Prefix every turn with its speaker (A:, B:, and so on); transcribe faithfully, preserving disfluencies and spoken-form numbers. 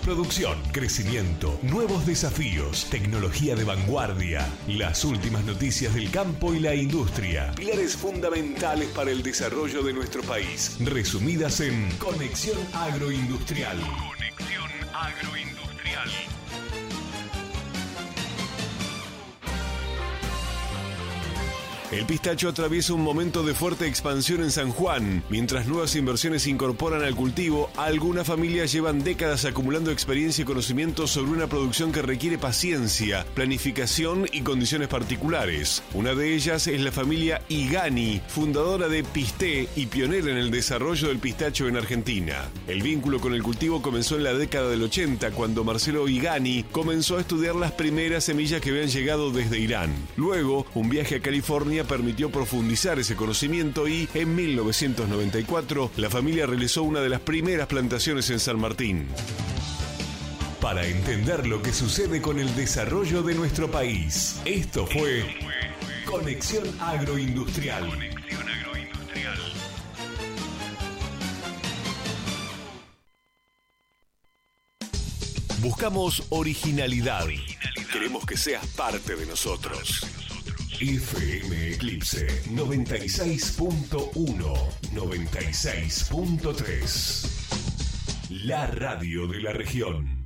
A: Producción, crecimiento, nuevos desafíos, tecnología de vanguardia, las últimas noticias del campo y la industria, pilares fundamentales para el desarrollo de nuestro país, resumidas en Conexión Agroindustrial. Conexión Agroindustrial. El pistacho atraviesa un momento de fuerte expansión en San Juan. Mientras nuevas inversiones se incorporan al cultivo, algunas familias llevan décadas acumulando experiencia y conocimientos sobre una producción que requiere paciencia, planificación y condiciones particulares. Una de ellas es la familia Igani, fundadora de Pisté y pionera en el desarrollo del pistacho en Argentina. El vínculo con el cultivo comenzó en la década del ochenta, cuando Marcelo Igani comenzó a estudiar las primeras semillas que habían llegado desde Irán. Luego, un viaje a California permitió profundizar ese conocimiento y, en mil novecientos noventa y cuatro, la familia realizó una de las primeras plantaciones en San Martín. Para entender lo que sucede con el desarrollo de nuestro país, esto fue Conexión Agroindustrial. Conexión Agroindustrial. Buscamos originalidad. originalidad. Queremos que seas parte de nosotros. F M Eclipse noventa y seis punto uno, noventa y seis punto tres. La radio de la región.